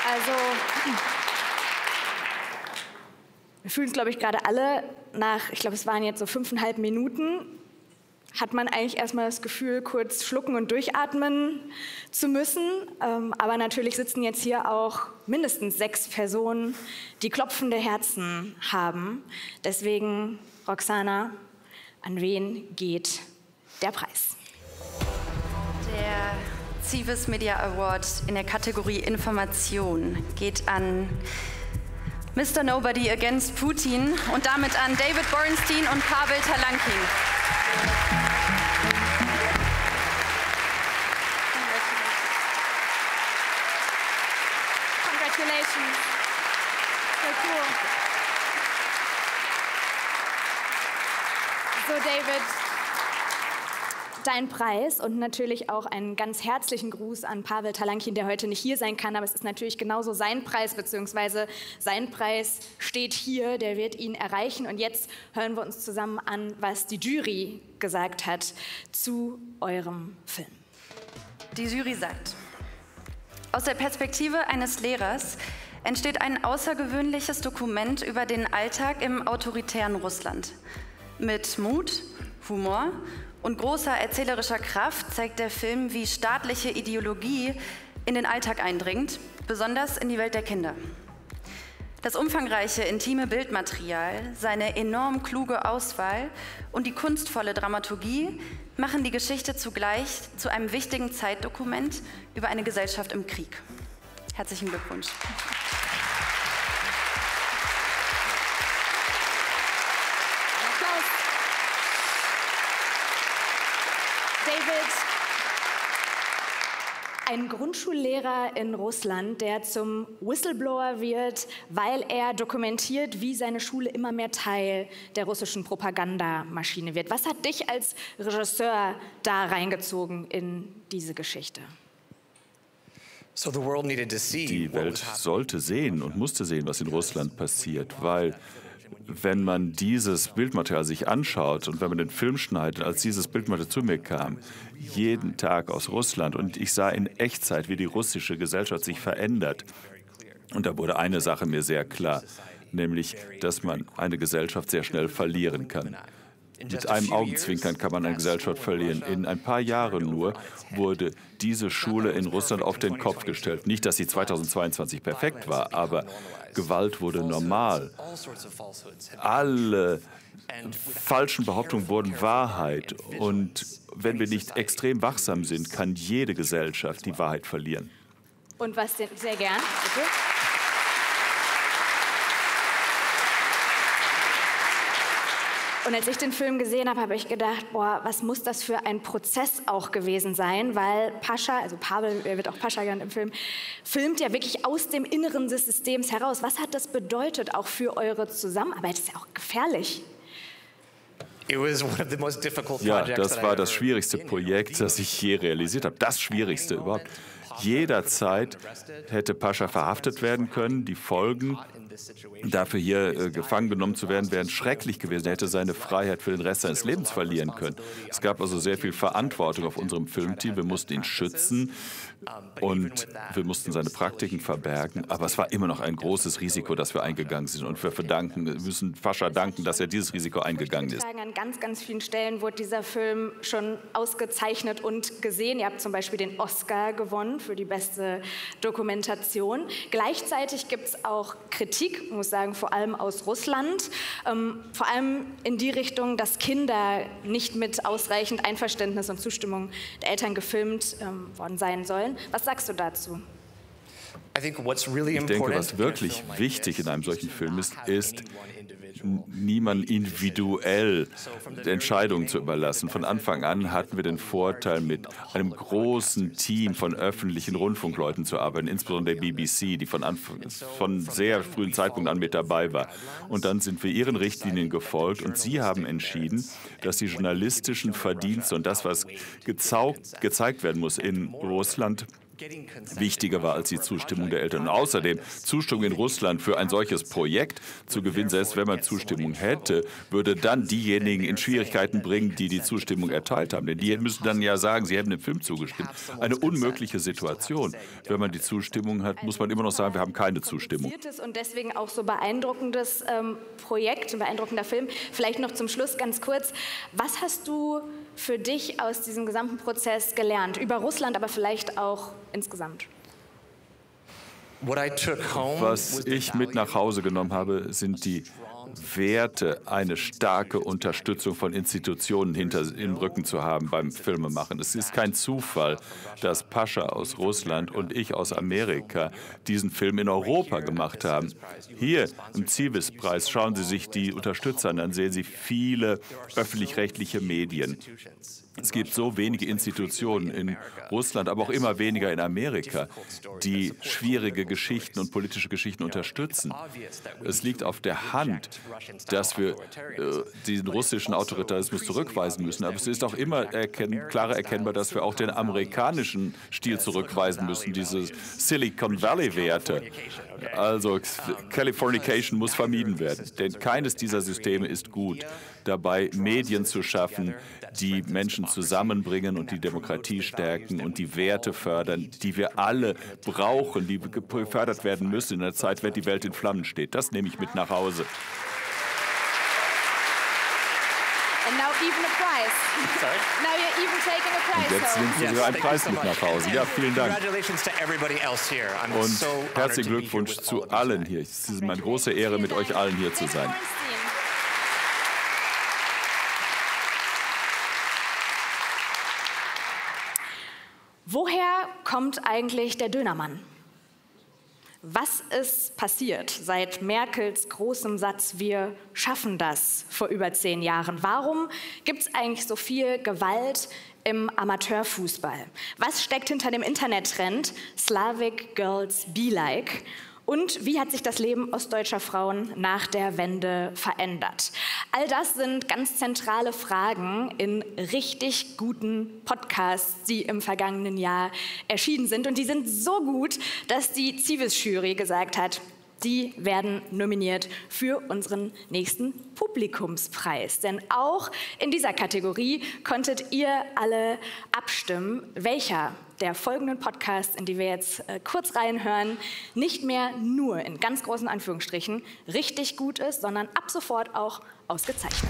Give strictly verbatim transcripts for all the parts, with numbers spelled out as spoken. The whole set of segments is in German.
Also, wir fühlen es, glaube ich, gerade alle nach, ich glaube, es waren jetzt so fünfeinhalb Minuten, hat man eigentlich erstmal das Gefühl, kurz schlucken und durchatmen zu müssen. Ähm, aber natürlich sitzen jetzt hier auch mindestens sechs Personen, die klopfende Herzen haben. Deswegen, Roxana, an wen geht der Preis? Der Civis Media Award in der Kategorie Information geht an Mister Nobody Against Putin und damit an David Borenstein und Pavel Talankin. Congratulations. So cool. So, David, dein Preis und natürlich auch einen ganz herzlichen Gruß an Pavel Talankin, der heute nicht hier sein kann, aber es ist natürlich genauso sein Preis, beziehungsweise sein Preis steht hier, der wird ihn erreichen. Und jetzt hören wir uns zusammen an, was die Jury gesagt hat zu eurem Film. Die Jury sagt: Aus der Perspektive eines Lehrers entsteht ein außergewöhnliches Dokument über den Alltag im autoritären Russland. Mit Mut, Humor und großer erzählerischer Kraft zeigt der Film, wie staatliche Ideologie in den Alltag eindringt, besonders in die Welt der Kinder. Das umfangreiche, intime Bildmaterial, seine enorm kluge Auswahl und die kunstvolle Dramaturgie machen die Geschichte zugleich zu einem wichtigen Zeitdokument über eine Gesellschaft im Krieg. Herzlichen Glückwunsch. David, ein Grundschullehrer in Russland, der zum Whistleblower wird, weil er dokumentiert, wie seine Schule immer mehr Teil der russischen Propagandamaschine wird. Was hat dich als Regisseur da reingezogen in diese Geschichte? Die Welt sollte sehen und musste sehen, was in Russland passiert, weil wenn man dieses Bildmaterial sich anschaut und wenn man den Film schneidet, als dieses Bildmaterial zu mir kam, jeden Tag aus Russland, und ich sah in Echtzeit, wie die russische Gesellschaft sich verändert. Und da wurde eine Sache mir sehr klar, nämlich, dass man eine Gesellschaft sehr schnell verlieren kann. Mit einem Augenzwinkern kann man eine Gesellschaft verlieren. In ein paar Jahren nur wurde diese Schule in Russland auf den Kopf gestellt. Nicht, dass sie zweitausendzweiundzwanzig perfekt war, aber Gewalt wurde normal. Alle falschen Behauptungen wurden Wahrheit. Und wenn wir nicht extrem wachsam sind, kann jede Gesellschaft die Wahrheit verlieren. Und was denn? Sehr gern, bitte. Und als ich den Film gesehen habe, habe ich gedacht, boah, was muss das für ein Prozess auch gewesen sein, weil Pascha, also Pavel, er wird auch Pascha genannt im Film, filmt ja wirklich aus dem Inneren des Systems heraus. Was hat das bedeutet auch für eure Zusammenarbeit? Das ist ja auch gefährlich. Ja, das war das schwierigste Projekt, das ich je realisiert habe. Das Schwierigste überhaupt. Jederzeit hätte Pascha verhaftet werden können. Die Folgen dafür, hier äh, gefangen genommen zu werden, wären schrecklich gewesen. Er hätte seine Freiheit für den Rest seines Lebens verlieren können. Es gab also sehr viel Verantwortung auf unserem Filmteam. Wir mussten ihn schützen und wir mussten seine Praktiken verbergen. Aber es war immer noch ein großes Risiko, das wir eingegangen sind. Und wir verdanken, wir müssen Pascha danken, dass er dieses Risiko eingegangen ist. An ganz, ganz vielen Stellen wurde dieser Film schon ausgezeichnet und gesehen. Ihr habt zum Beispiel den Oscar gewonnen für die beste Dokumentation. Gleichzeitig gibt es auch Kritik, ich muss sagen, vor allem aus Russland, ähm, vor allem in die Richtung, dass Kinder nicht mit ausreichend Einverständnis und Zustimmung der Eltern gefilmt ähm, worden sein sollen. Was sagst du dazu? Ich denke, was wirklich wichtig in einem solchen Film ist, ist, niemand individuell Entscheidungen zu überlassen. Von Anfang an hatten wir den Vorteil, mit einem großen Team von öffentlichen Rundfunkleuten zu arbeiten, insbesondere der B B C, die von, Anfang, von sehr frühen Zeitpunkt an mit dabei war. Und dann sind wir ihren Richtlinien gefolgt und sie haben entschieden, dass die journalistischen Verdienste und das, was gezau- gezeigt werden muss in Russland, wichtiger war als die Zustimmung der Eltern. Und außerdem, Zustimmung in Russland für ein solches Projekt zu gewinnen, selbst wenn man Zustimmung hätte, würde dann diejenigen in Schwierigkeiten bringen, die die Zustimmung erteilt haben. Denn die müssen dann ja sagen, sie hätten dem Film zugestimmt. Eine unmögliche Situation. Wenn man die Zustimmung hat, muss man immer noch sagen, wir haben keine Zustimmung. Und deswegen auch so beeindruckendes ähm, Projekt, ein beeindruckender Film. Vielleicht noch zum Schluss ganz kurz, was hast du für dich aus diesem gesamten Prozess gelernt? Über Russland, aber vielleicht auch insgesamt. Was ich mit nach Hause genommen habe, sind die Werte, eine starke Unterstützung von Institutionen hinter im Rücken zu haben beim Filmemachen. Es ist kein Zufall, dass Pascha aus Russland und ich aus Amerika diesen Film in Europa gemacht haben. Hier im Civis-Preis schauen Sie sich die Unterstützer an, dann sehen Sie viele öffentlich-rechtliche Medien. Es gibt so wenige Institutionen in Russland, aber auch immer weniger in Amerika, die schwierige Geschichten und politische Geschichten unterstützen. Es liegt auf der Hand, dass wir äh, den russischen Autoritarismus zurückweisen müssen. Aber es ist auch immer erken- klarer erkennbar, dass wir auch den amerikanischen Stil zurückweisen müssen, diese Silicon Valley-Werte. Also Californication muss vermieden werden, denn keines dieser Systeme ist gut dabei, Medien zu schaffen, die Menschen zusammenbringen und die Demokratie stärken und die Werte fördern, die wir alle brauchen, die gefördert werden müssen in einer Zeit, wenn die Welt in Flammen steht. Das nehme ich mit nach Hause. And now even a prize. Sorry? Now you're even taking a prize. Und jetzt nimmst du sogar einen Preis mit nach Hause. Ja, vielen Dank. Und herzlichen Glückwunsch zu allen hier. Es ist eine große Ehre, mit euch allen hier zu sein. Woher kommt eigentlich der Dönermann? Was ist passiert seit Merkels großem Satz, wir schaffen das, vor über zehn Jahren? Warum gibt es eigentlich so viel Gewalt im Amateurfußball? Was steckt hinter dem Internettrend Slavic Girls Be Like? Und wie hat sich das Leben ostdeutscher Frauen nach der Wende verändert? All das sind ganz zentrale Fragen in richtig guten Podcasts, die im vergangenen Jahr erschienen sind. Und die sind so gut, dass die Civis-Jury gesagt hat, die werden nominiert für unseren nächsten Publikumspreis. Denn auch in dieser Kategorie konntet ihr alle abstimmen, welcher der folgenden Podcasts, in die wir jetzt äh, kurz reinhören, nicht mehr nur in ganz großen Anführungsstrichen richtig gut ist, sondern ab sofort auch ausgezeichnet.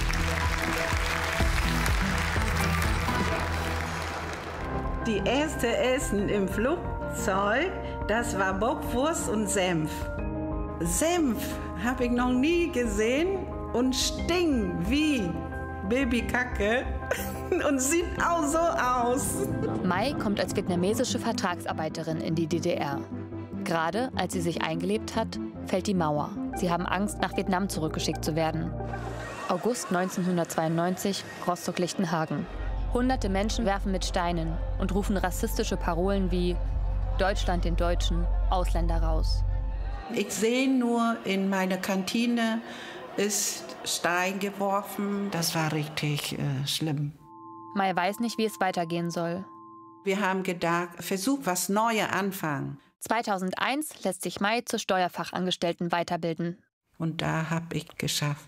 Die erste Essen im Flugzeug, das war Bockwurst und Senf. Senf habe ich noch nie gesehen und stinkt wie Babykacke und sieht auch so aus. Mai kommt als vietnamesische Vertragsarbeiterin in die D D R. Gerade als sie sich eingelebt hat, fällt die Mauer. Sie haben Angst, nach Vietnam zurückgeschickt zu werden. August neunzehnhundertzweiundneunzig, Rostock-Lichtenhagen. Hunderte Menschen werfen mit Steinen und rufen rassistische Parolen wie Deutschland den Deutschen, Ausländer raus. Ich sehe nur, in meiner Kantine ist Stein geworfen. Das war richtig äh, schlimm. Mai weiß nicht, wie es weitergehen soll. Wir haben gedacht, versuch was Neues anfangen. zweitausendeins lässt sich Mai zur Steuerfachangestellten weiterbilden. Und da habe ich geschafft.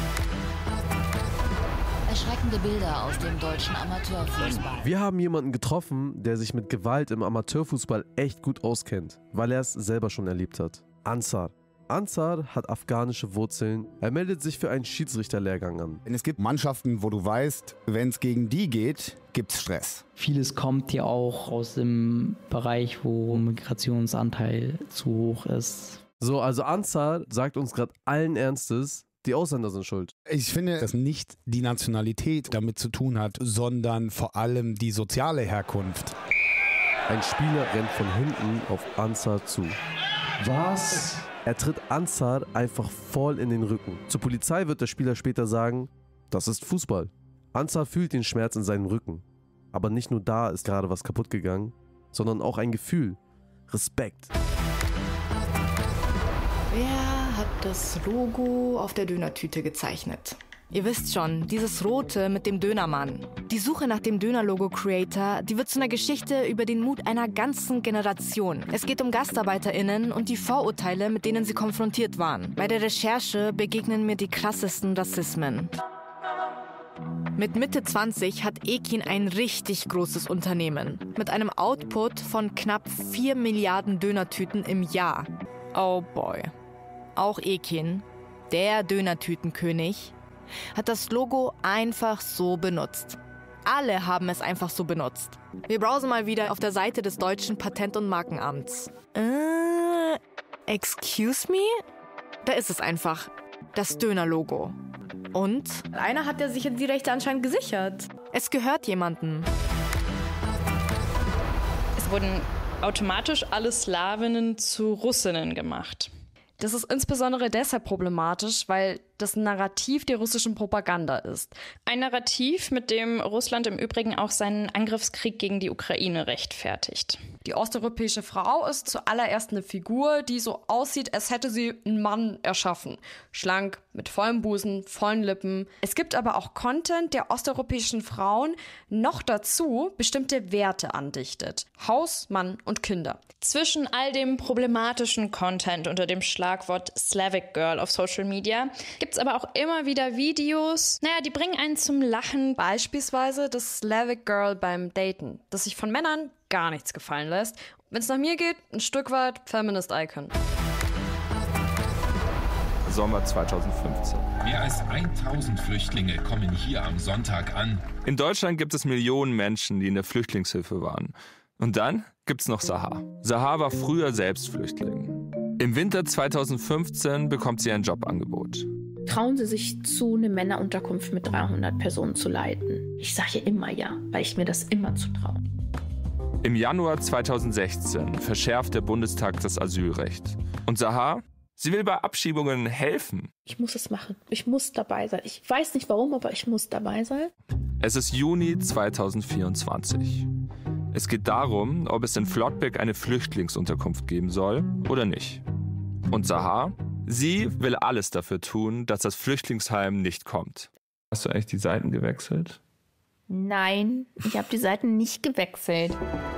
Erschreckende Bilder aus dem deutschen Amateurfußball. Wir haben jemanden getroffen, der sich mit Gewalt im Amateurfußball echt gut auskennt, weil er es selber schon erlebt hat. Ansar. Ansar hat afghanische Wurzeln. Er meldet sich für einen Schiedsrichterlehrgang an. Es gibt Mannschaften, wo du weißt, wenn es gegen die geht, gibt es Stress. Vieles kommt ja auch aus dem Bereich, wo Migrationsanteil zu hoch ist. So, also Ansar sagt uns gerade allen Ernstes, die Ausländer sind schuld. Ich finde, dass nicht die Nationalität damit zu tun hat, sondern vor allem die soziale Herkunft. Ein Spieler rennt von hinten auf Ansar zu. Was? Er tritt Ansar einfach voll in den Rücken. Zur Polizei wird der Spieler später sagen, das ist Fußball. Ansar fühlt den Schmerz in seinem Rücken. Aber nicht nur da ist gerade was kaputt gegangen, sondern auch ein Gefühl. Respekt. Wer hat das Logo auf der Dönertüte gezeichnet? Ihr wisst schon, dieses Rote mit dem Dönermann. Die Suche nach dem Döner-Logo-Creator, die wird zu einer Geschichte über den Mut einer ganzen Generation. Es geht um GastarbeiterInnen und die Vorurteile, mit denen sie konfrontiert waren. Bei der Recherche begegnen mir die krassesten Rassismen. Mit Mitte zwanzig hat Ekin ein richtig großes Unternehmen. Mit einem Output von knapp vier Milliarden Dönertüten im Jahr. Oh boy. Auch Ekin, der Dönertütenkönig, hat das Logo einfach so benutzt. Alle haben es einfach so benutzt. Wir browsen mal wieder auf der Seite des deutschen Patent- und Markenamts. Äh, excuse me? Da ist es einfach. Das Döner-Logo. Und? Einer hat ja sich die Rechte anscheinend gesichert. Es gehört jemandem. Es wurden automatisch alle Slawinnen zu Russinnen gemacht. Das ist insbesondere deshalb problematisch, weil das Narrativ der russischen Propaganda ist. Ein Narrativ, mit dem Russland im Übrigen auch seinen Angriffskrieg gegen die Ukraine rechtfertigt. Die osteuropäische Frau ist zuallererst eine Figur, die so aussieht, als hätte sie einen Mann erschaffen. Schlank, mit vollem Busen, vollen Lippen. Es gibt aber auch Content, der osteuropäischen Frauen noch dazu bestimmte Werte andichtet. Haus, Mann und Kinder. Zwischen all dem problematischen Content unter dem Schlagwort Slavic Girl auf Social Media gibt es aber auch immer wieder Videos, naja, die bringen einen zum Lachen. Beispielsweise das Slavic Girl beim Daten, das sich von Männern gar nichts gefallen lässt. Wenn es nach mir geht, ein Stück weit Feminist Icon. Sommer zweitausendfünfzehn. Mehr als tausend Flüchtlinge kommen hier am Sonntag an. In Deutschland gibt es Millionen Menschen, die in der Flüchtlingshilfe waren. Und dann gibt's noch Sahar. Sahar war früher selbst Flüchtling. Im Winter zweitausendfünfzehn bekommt sie ein Jobangebot. Trauen Sie sich zu, eine Männerunterkunft mit dreihundert Personen zu leiten? Ich sage ja immer ja, weil ich mir das immer zutraue. Im Januar zweitausendsechzehn verschärft der Bundestag das Asylrecht. Und Sahar, sie will bei Abschiebungen helfen. Ich muss es machen. Ich muss dabei sein. Ich weiß nicht warum, aber ich muss dabei sein. Es ist Juni zweitausendvierundzwanzig. Es geht darum, ob es in Flottbek eine Flüchtlingsunterkunft geben soll oder nicht. Und Sahar, sie will alles dafür tun, dass das Flüchtlingsheim nicht kommt. Hast du eigentlich die Seiten gewechselt? Nein, ich habe die Seiten nicht gewechselt.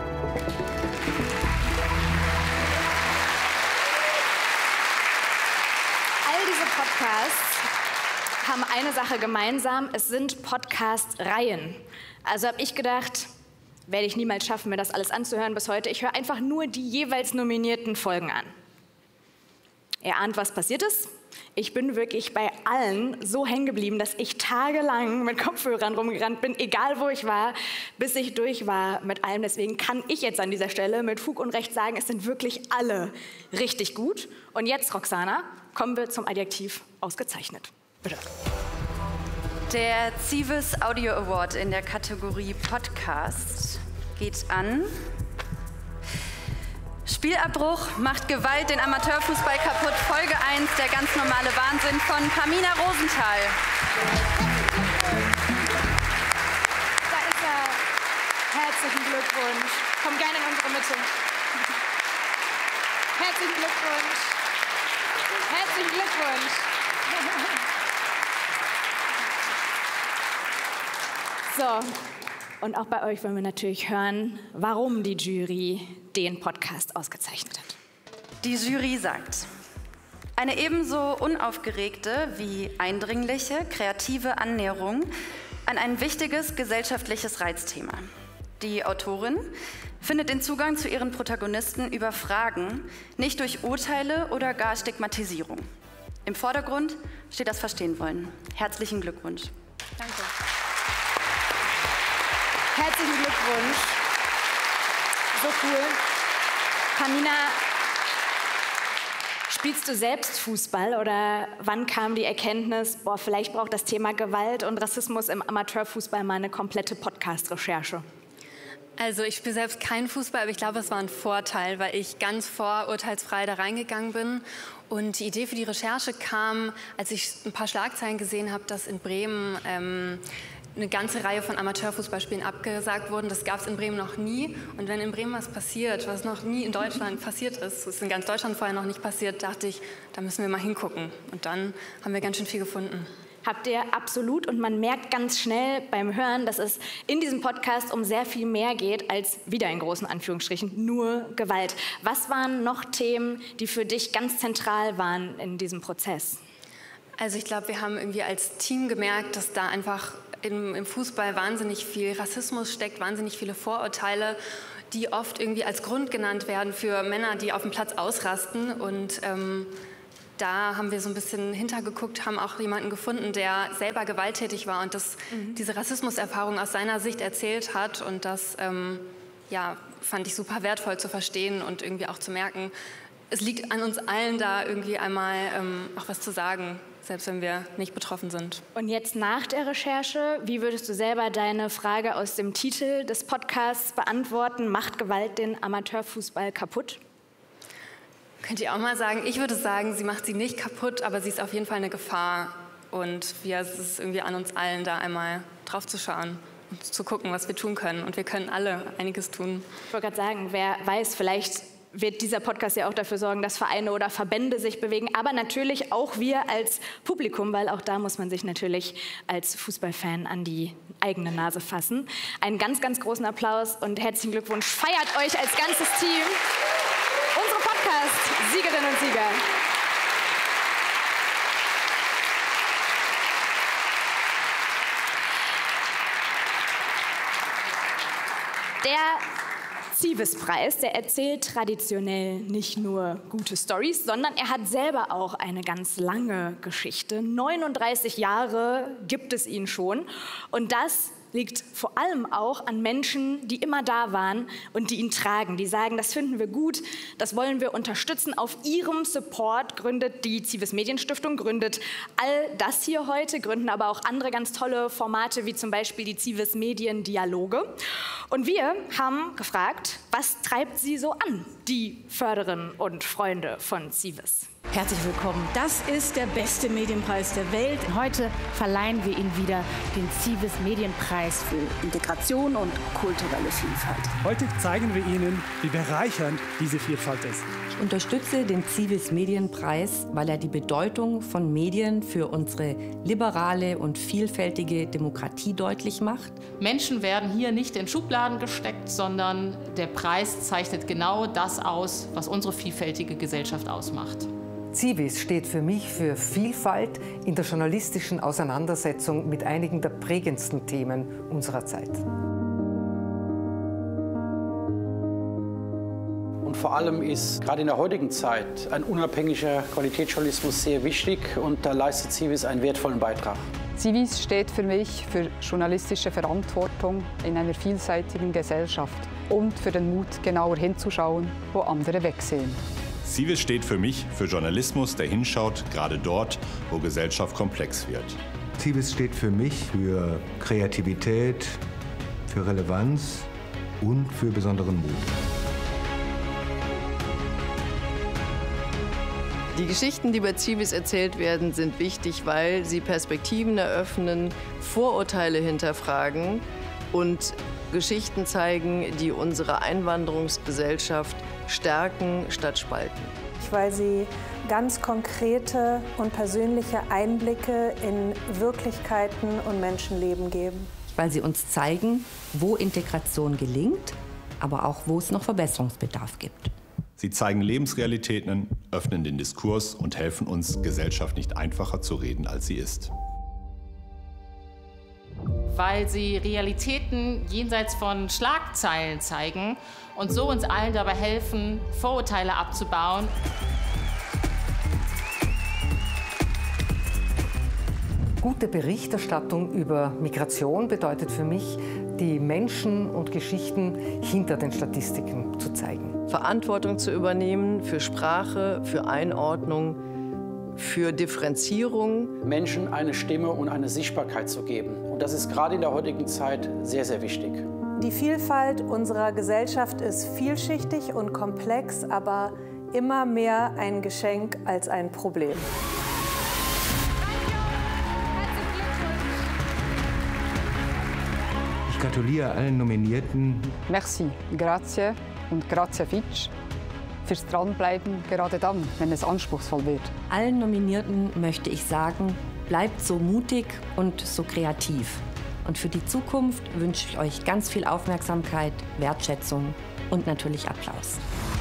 All diese Podcasts haben eine Sache gemeinsam, es sind Podcast-Reihen. Also habe ich gedacht, werde ich niemals schaffen, mir das alles anzuhören bis heute. Ich höre einfach nur die jeweils nominierten Folgen an. Ihr ahnt, was passiert ist? Ich bin wirklich bei allen so hängen geblieben, dass ich tagelang mit Kopfhörern rumgerannt bin, egal wo ich war, bis ich durch war mit allem. Deswegen kann ich jetzt an dieser Stelle mit Fug und Recht sagen, es sind wirklich alle richtig gut. Und jetzt, Roxana, kommen wir zum Adjektiv ausgezeichnet. Bitte. Der Zivis Audio Award in der Kategorie Podcast geht an Spielabbruch macht Gewalt den Amateurfußball kaputt. Folge eins, der ganz normale Wahnsinn von Pamina Rosenthal. Da ist er. Herzlichen Glückwunsch. Komm gerne in unsere Mitte. Herzlichen Glückwunsch. Herzlichen Glückwunsch. So, und auch bei euch wollen wir natürlich hören, warum die Jury den Podcast ausgezeichnet hat. Die Jury sagt, eine ebenso unaufgeregte wie eindringliche, kreative Annäherung an ein wichtiges gesellschaftliches Reizthema. Die Autorin findet den Zugang zu ihren Protagonisten über Fragen, nicht durch Urteile oder gar Stigmatisierung. Im Vordergrund steht das Verstehenwollen. Herzlichen Glückwunsch. Danke. Herzlichen Glückwunsch. So cool. Pamina, spielst du selbst Fußball oder wann kam die Erkenntnis, boah, vielleicht braucht das Thema Gewalt und Rassismus im Amateurfußball mal eine komplette Podcast-Recherche? Also ich spiele selbst keinen Fußball, aber ich glaube, es war ein Vorteil, weil ich ganz vorurteilsfrei da reingegangen bin. Und die Idee für die Recherche kam, als ich ein paar Schlagzeilen gesehen habe, dass in Bremen ähm, eine ganze Reihe von Amateurfußballspielen abgesagt wurden. Das gab es in Bremen noch nie. Und wenn in Bremen was passiert, was noch nie in Deutschland passiert ist, das ist in ganz Deutschland vorher noch nicht passiert, dachte ich, da müssen wir mal hingucken. Und dann haben wir ganz schön viel gefunden. habt ihr absolut. Und man merkt ganz schnell beim Hören, dass es in diesem Podcast um sehr viel mehr geht als, wieder in großen Anführungsstrichen, nur Gewalt. Was waren noch Themen, die für dich ganz zentral waren in diesem Prozess? Also ich glaube, wir haben irgendwie als Team gemerkt, dass da einfach im, im Fußball wahnsinnig viel Rassismus steckt, wahnsinnig viele Vorurteile, die oft irgendwie als Grund genannt werden für Männer, die auf dem Platz ausrasten. Und ähm, da haben wir so ein bisschen hintergeguckt, haben auch jemanden gefunden, der selber gewalttätig war und das, mhm. diese Rassismuserfahrung aus seiner Sicht erzählt hat. Und das ähm, ja, fand ich super wertvoll zu verstehen und irgendwie auch zu merken, es liegt an uns allen da irgendwie einmal ähm, auch was zu sagen, selbst wenn wir nicht betroffen sind. Und jetzt nach der Recherche, wie würdest du selber deine Frage aus dem Titel des Podcasts beantworten? Macht Gewalt den Amateurfußball kaputt? Könnt ihr auch mal sagen, ich würde sagen, sie macht sie nicht kaputt, aber sie ist auf jeden Fall eine Gefahr. Und wir, es ist irgendwie an uns allen, da einmal drauf zu schauen und zu gucken, was wir tun können. Und wir können alle einiges tun. Ich wollte gerade sagen, wer weiß, vielleicht wird dieser Podcast ja auch dafür sorgen, dass Vereine oder Verbände sich bewegen, aber natürlich auch wir als Publikum, weil auch da muss man sich natürlich als Fußballfan an die eigene Nase fassen. Einen ganz, ganz großen Applaus und herzlichen Glückwunsch. Feiert euch als ganzes Team. Unsere Podcast-Siegerinnen und Sieger. Der Zivis-Preis, der erzählt traditionell nicht nur gute Storys, sondern er hat selber auch eine ganz lange Geschichte. neununddreißig Jahre gibt es ihn schon und das liegt vor allem auch an Menschen, die immer da waren und die ihn tragen. Die sagen, das finden wir gut, das wollen wir unterstützen. Auf ihrem Support gründet die Zivis Medienstiftung, gründet all das hier heute, gründen aber auch andere ganz tolle Formate, wie zum Beispiel die Zivis Mediendialoge. Und wir haben gefragt, was treibt sie so an, die Förderinnen und Freunde von Zivis? Herzlich willkommen. Das ist der beste Medienpreis der Welt. Heute verleihen wir Ihnen wieder den Zivis Medienpreis für Integration und kulturelle Vielfalt. Heute zeigen wir Ihnen, wie bereichernd diese Vielfalt ist. Ich unterstütze den Zivis Medienpreis, weil er die Bedeutung von Medien für unsere liberale und vielfältige Demokratie deutlich macht. Menschen werden hier nicht in Schubladen gesteckt, sondern der Preis zeichnet genau das aus, was unsere vielfältige Gesellschaft ausmacht. Zivis steht für mich für Vielfalt in der journalistischen Auseinandersetzung mit einigen der prägendsten Themen unserer Zeit. Und vor allem ist gerade in der heutigen Zeit ein unabhängiger Qualitätsjournalismus sehr wichtig und da leistet Zivis einen wertvollen Beitrag. Zivis steht für mich für journalistische Verantwortung in einer vielseitigen Gesellschaft und für den Mut, genauer hinzuschauen, wo andere wegsehen. Zivis steht für mich für Journalismus, der hinschaut, gerade dort, wo Gesellschaft komplex wird. Zivis steht für mich für Kreativität, für Relevanz und für besonderen Mut. Die Geschichten, die bei Zivis erzählt werden, sind wichtig, weil sie Perspektiven eröffnen, Vorurteile hinterfragen und Geschichten zeigen, die unsere Einwanderungsgesellschaft stärken statt spalten. Weil sie ganz konkrete und persönliche Einblicke in Wirklichkeiten und Menschenleben geben. Weil sie uns zeigen, wo Integration gelingt, aber auch wo es noch Verbesserungsbedarf gibt. Sie zeigen Lebensrealitäten, öffnen den Diskurs und helfen uns, Gesellschaft nicht einfacher zu reden, als sie ist. Weil sie Realitäten jenseits von Schlagzeilen zeigen und so uns allen dabei helfen, Vorurteile abzubauen. Gute Berichterstattung über Migration bedeutet für mich, die Menschen und Geschichten hinter den Statistiken zu zeigen. Verantwortung zu übernehmen für Sprache, für Einordnung, für Differenzierung. Menschen eine Stimme und eine Sichtbarkeit zu geben. Und das ist gerade in der heutigen Zeit sehr, sehr wichtig. Die Vielfalt unserer Gesellschaft ist vielschichtig und komplex, aber immer mehr ein Geschenk als ein Problem. Ich gratuliere allen Nominierten. Merci, grazie und grazie Fitch fürs Dranbleiben, gerade dann, wenn es anspruchsvoll wird. Allen Nominierten möchte ich sagen, bleibt so mutig und so kreativ. Und für die Zukunft wünsche ich euch ganz viel Aufmerksamkeit, Wertschätzung und natürlich Applaus.